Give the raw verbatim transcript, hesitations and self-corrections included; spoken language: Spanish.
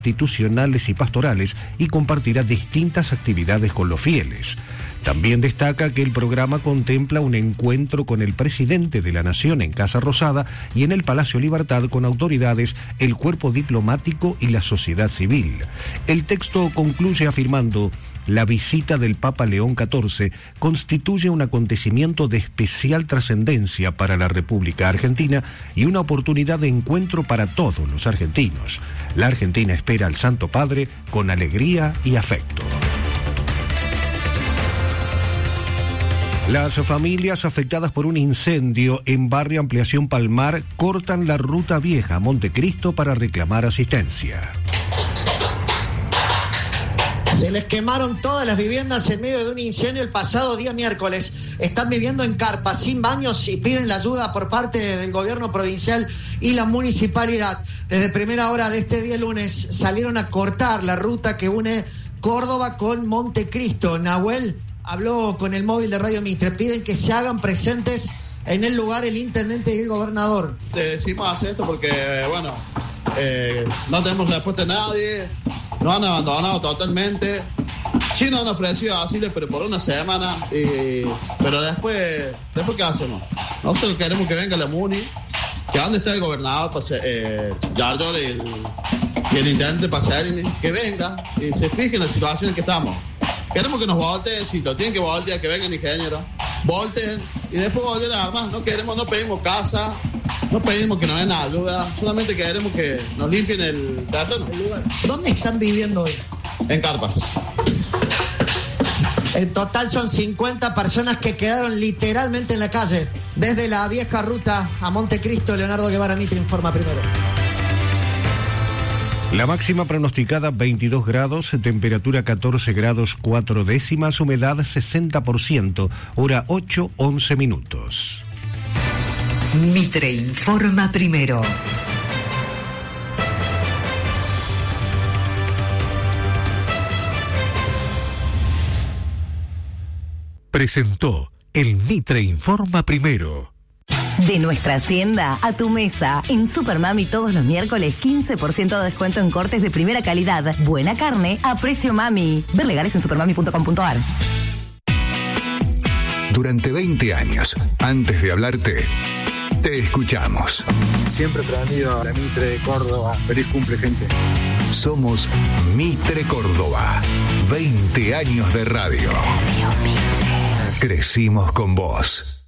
institucionales y pastorales y compartirá distintas actividades con los fieles. También destaca que el programa contempla un encuentro con el presidente de la Nación en Casa Rosada y en el Palacio Libertad con autoridades, el cuerpo diplomático y la sociedad civil. El texto concluye afirmando: la visita del Papa León catorce constituye un acontecimiento de especial trascendencia para la República Argentina y una oportunidad de encuentro para todos los argentinos. La Argentina espera al Santo Padre con alegría y afecto. Las familias afectadas por un incendio en Barrio Ampliación Palmar cortan la ruta vieja a Montecristo para reclamar asistencia. Se les quemaron todas las viviendas en medio de un incendio el pasado día miércoles. Están viviendo en carpas, sin baños, y piden la ayuda por parte del gobierno provincial y la municipalidad. Desde primera hora de este día lunes salieron a cortar la ruta que une Córdoba con Montecristo. Nahuel habló con el móvil de Radio Mitre. Piden que se hagan presentes en el lugar el intendente y el gobernador. Decimos hacer esto porque, bueno, eh, no tenemos respuesta de nadie. Nos han abandonado totalmente. Sí nos han ofrecido asilo, pero por una semana. Y, pero después, ¿después qué hacemos? Nosotros queremos que venga la MUNI, que dónde está el gobernador, pues, eh, Yarlor y el, y el intendente Pacerini, que venga y se fije en la situación en que estamos. Queremos que nos volteen, si lo tienen que voltear, que vengan ingenieros, volteen y después volver a armar. No queremos, no pedimos casa, no pedimos que nos den ayuda, solamente queremos que nos limpien el terreno. ¿Dónde están viviendo hoy? En carpas. En total son cincuenta personas que quedaron literalmente en la calle. Desde la vieja ruta a Montecristo, Leonardo Guevara Mitre informa primero. La máxima pronosticada veintidós grados, temperatura catorce grados cuatro décimas, humedad sesenta por ciento, hora ocho once minutos. Mitre informa primero. Presentó el Mitre informa primero. De nuestra hacienda a tu mesa. En Supermami todos los miércoles quince por ciento de descuento en cortes de primera calidad. Buena carne a precio mami. Ver legales en supermami punto com punto ar. Durante veinte años, antes de hablarte, te escuchamos. Siempre prendido a la Mitre de Córdoba. Feliz cumple, gente. Somos Mitre Córdoba. veinte años de radio. Radio Mitre. Crecimos con vos.